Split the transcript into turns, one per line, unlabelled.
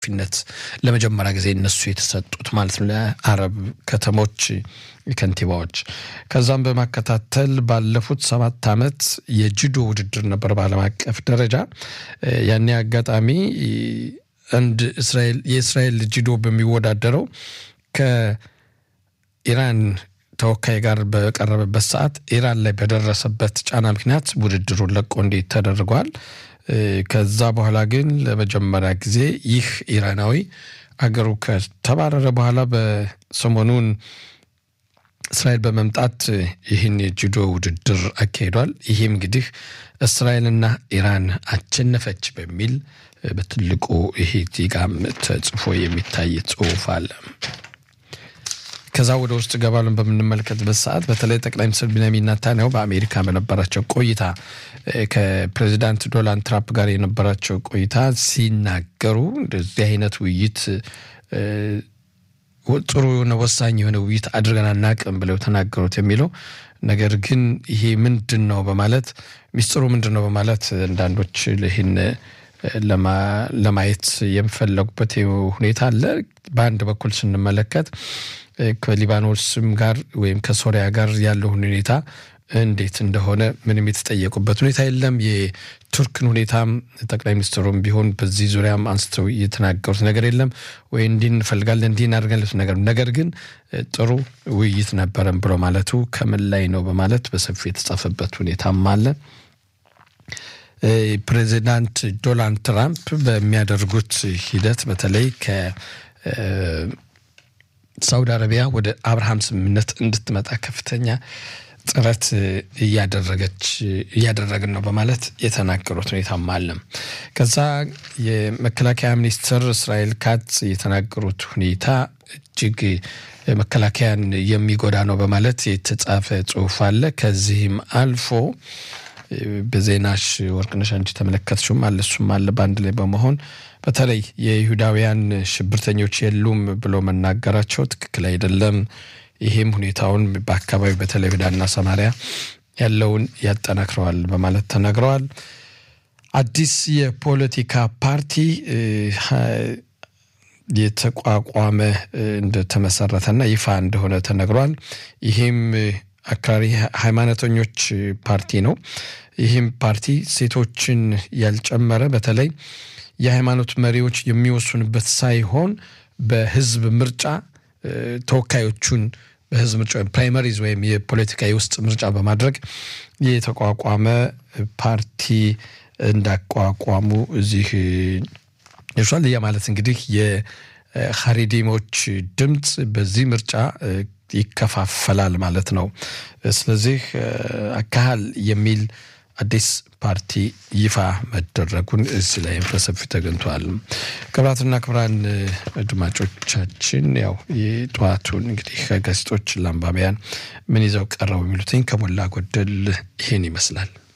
ኃላፊነት ለመጀመሪያ ጊዜ እነሱ የተሰጡት ማለት ነው ለአረብ ከተሞች ከንቲባዎች ከዛም በማከታተል ባለፉት 7 አመት የጁዶ ውድድር ነበር በዓለም አቀፍ ደረጃ ያኔ አጋጣሚ እንደ የእስራኤል ጁዶ በሚወዳደረው ከኢራን ተወካይ ጋር በቀረበበት ሰዓት ኢራን ላይ በደረሰበት ጫና ምክንያት ውድድሩን ለቆ እንዲት ተደርጓል ከዛ በኋላ ግን ለመጀመሪያ ጊዜ ይህ ኢራናዊ አገሩ ከተባረረ በኋላ በሰሞኑን እስራኤል በመምጣት ይህን የጁዶ ውድድር አካሂዷል ይሄም እንግዲህ እስራኤልና ኢራን አቸነፈች በሚል በትልቁ ይሄ ዲጋም ተጽፎ የሚታይ ጽሁፍ አለ ከዛ ወደ ውስጥ ገባልን በመንመልከትበት ሰዓት በተለይ ጠቅላይ ሚኒስትር ቢንያሚን ኔታንያሁ በአሜሪካ በነበራቸው ቆይታ ከፕሬዝዳንት ዶናልድ ትራምፕ ጋር የነበራቸው ቆይታ ሲናገሩ እንደዚህ አይነት ውይይት ጥሩ የሆነ ወሳኝ የሆነ ውይይት አድርገን አናቀም ብለው ተናገሩት የሚለው ነገር ግን ይሄ ምንድነው በማለት ሚስጥሩ ምንድነው በማለት አንዳንዶች ለህን ለማየት የሚፈልጉበት ሁኔታ አለ በአንድ በኩል ስንመለከት ከሊባኖስም ጋር ወይም ከሶሪያ ጋር ያለው ሁኔታ እንዴት እንደሆነ ምንም የተጠየቁበት ሁኔታ የለም የቱርክን ሁኔታም ጠቅላይ ሚኒስትሩም ቢሆን በዚህ ዙሪያም አንስተው የተናገሩት ነገር የለም ወይ እንፈልጋለን እንድናደርጋለን ነገር ግን ጥሩ ውይይት ነበረን ብሎ ማለቱ ከምን ላይ ነው በማለት በሰፊ የተጻፈበት ሁኔታም አለ ፕሬዝዳንት ዶናልድ ትራምፕ በሚያደርጉት ሂደት በተለይ ሳውዲ አረቢያ ወደ አብርሃም ስምምነት እንድትመጣ ከፍተኛ ጥረት ያደረግን ነው በማለት የተናገሩት ሁኔታም አለ ከዛ የመከላከያ ሚኒስትር እስራኤል ካትዝ የተናገሩት ሁኔታ እጅግ መከላከያን የሚጎዳ ነው በማለት የተጻፈ ጽሁፍ አለ ከዚህም አልፎ በዜናሽ ወርቅነሽ አንቺ ተመለከትሽም አለሱም አለ ባንድ ላይ በመሆን በተለይ የይሁዳውያን ሽብርተኞች የሉም ብሎ መናገራቸው ትክክል አይደለም ይሄም ሁኔታውን በአካባቢው በተለይ በዳና ሰማሪያ ያለውን ያጠናክረዋል በማለት ተናግረዋል አዲስ የፖለቲካ ፓርቲ የተቋቋመ እንደተመሰረተና ይፋ እንደሆነ ተነግሯል ይሄም አክራሪ ሃይማኖተኞች ፓርቲ ነው ይሄም ፓርቲ ሴቶችን ያልጨመረ በተለይ የሃይማኖት መሪዎች የሚወስኑበት ሳይሆን በህዝብ ምርጫ ተወካዮቹን በህዝብ ምርጫ ፕራይመሪዝ ወይም የፖለቲካ ውስጥ ምርጫ በማድረግ የተቋቋመ ፓርቲ እንዳቋቋሙ እዚህ ይሻል ማለት እንግዲህ የኻሪዲሞች ድምጽ በዚህ ምርጫ ይከፋፈላል ማለት ነው ስለዚህ አካል የሚል አዲስ ፓርቲ ይፋ መደረጉን እዚህ ላይ በሰፊ ተገኝቷል ክብራትና ክብራን አድማጮቻችን ያው የጧቱን እንግዲህ ከጋዜጦች ለአንባቢያን ምን ይዘው ቀረው የሚሉትን ከሞላ ጎደል ይሄን ይመስላል